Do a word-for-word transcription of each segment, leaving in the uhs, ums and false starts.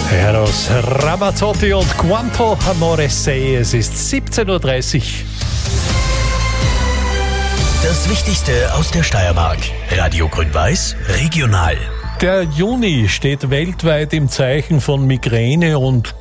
Eros Ramazzotti und Quanto Amore Sei. Es ist siebzehn Uhr dreißig. Das Wichtigste aus der Steiermark. Radio Grün-Weiß, regional. Der Juni steht weltweit im Zeichen von Migräne und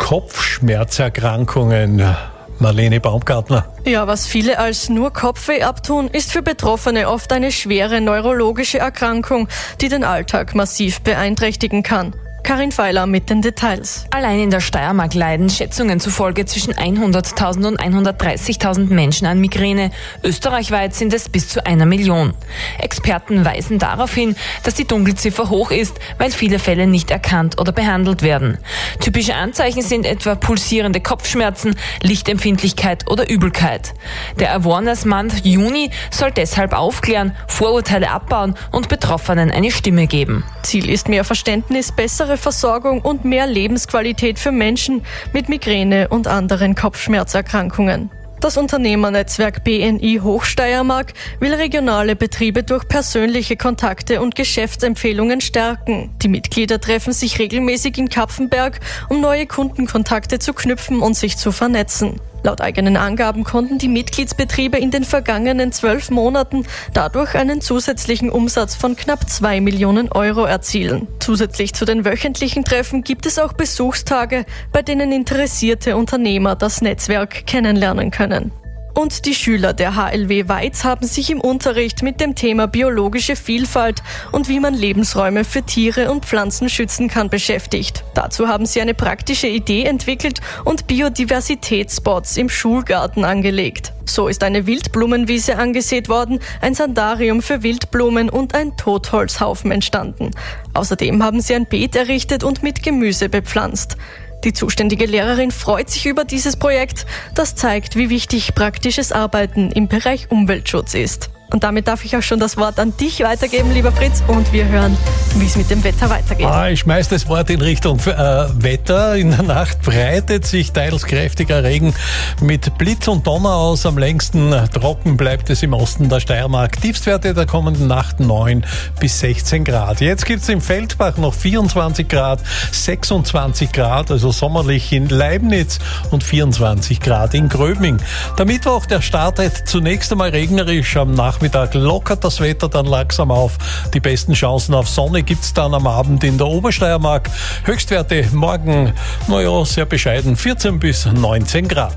Kopfschmerzerkrankungen. Marlene Baumgartner. Ja, was viele als nur Kopfweh abtun, ist für Betroffene oft eine schwere neurologische Erkrankung, die den Alltag massiv beeinträchtigen kann. Karin Feiler mit den Details. Allein in der Steiermark leiden Schätzungen zufolge zwischen hunderttausend und hundertdreißigtausend Menschen an Migräne. Österreichweit sind es bis zu einer Million. Experten weisen darauf hin, dass die Dunkelziffer hoch ist, weil viele Fälle nicht erkannt oder behandelt werden. Typische Anzeichen sind etwa pulsierende Kopfschmerzen, Lichtempfindlichkeit oder Übelkeit. Der Awareness Month Juni soll deshalb aufklären, Vorurteile abbauen und Betroffenen eine Stimme geben. Ziel ist mehr Verständnis, bessere Versorgung und mehr Lebensqualität für Menschen mit Migräne und anderen Kopfschmerzerkrankungen. Das Unternehmernetzwerk B N I Hochsteiermark will regionale Betriebe durch persönliche Kontakte und Geschäftsempfehlungen stärken. Die Mitglieder treffen sich regelmäßig in Kapfenberg, um neue Kundenkontakte zu knüpfen und sich zu vernetzen. Laut eigenen Angaben konnten die Mitgliedsbetriebe in den vergangenen zwölf Monaten dadurch einen zusätzlichen Umsatz von knapp zwei Millionen Euro erzielen. Zusätzlich zu den wöchentlichen Treffen gibt es auch Besuchstage, bei denen interessierte Unternehmer das Netzwerk kennenlernen können. Und die Schüler der H L W Weiz haben sich im Unterricht mit dem Thema biologische Vielfalt und wie man Lebensräume für Tiere und Pflanzen schützen kann beschäftigt. Dazu haben sie eine praktische Idee entwickelt und Biodiversitätsspots im Schulgarten angelegt. So ist eine Wildblumenwiese angesät worden, ein Sandarium für Wildblumen und ein Totholzhaufen entstanden. Außerdem haben sie ein Beet errichtet und mit Gemüse bepflanzt. Die zuständige Lehrerin freut sich über dieses Projekt. Das zeigt, wie wichtig praktisches Arbeiten im Bereich Umweltschutz ist. Und damit darf ich auch schon das Wort an dich weitergeben, lieber Fritz. Und wir hören, wie es mit dem Wetter weitergeht. Ah, ich schmeiß das Wort in Richtung äh, Wetter. In der Nacht breitet sich teils kräftiger Regen mit Blitz und Donner aus. Am längsten trocken bleibt es im Osten der Steiermark. Tiefstwerte der kommenden Nacht neun bis sechzehn Grad. Jetzt gibt's im Feldbach noch vierundzwanzig Grad, sechsundzwanzig Grad, also sommerlich in Leibniz und vierundzwanzig Grad in Gröbming. Der Mittwoch, der startet zunächst einmal regnerisch. Am Nachmittag lockert das Wetter dann langsam auf. Die besten Chancen auf Sonne gibt's dann am Abend in der Obersteiermark. Höchstwerte morgen, naja, sehr bescheiden, vierzehn bis neunzehn Grad.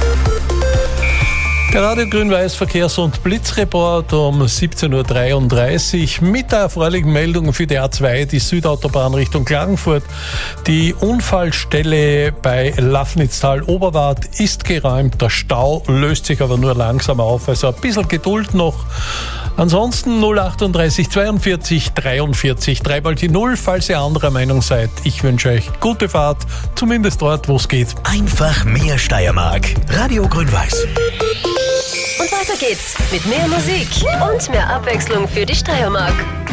Der Radio Grün-Weiß Verkehrs- und Blitzreport um siebzehn Uhr dreiunddreißig mit der erfreulichen Meldung für die A zwei, die Südautobahn Richtung Klagenfurt. Die Unfallstelle bei Lafnitztal-Oberwart ist geräumt. Der Stau löst sich aber nur langsam auf, also ein bisschen Geduld noch. Ansonsten null achtunddreißig zweiundvierzig dreiundvierzig drei mal die null, falls ihr anderer Meinung seid. Ich wünsche euch gute Fahrt, zumindest dort, wo es geht. Einfach mehr Steiermark. Radio Grün-Weiß. Und weiter geht's mit mehr Musik und mehr Abwechslung für die Steiermark.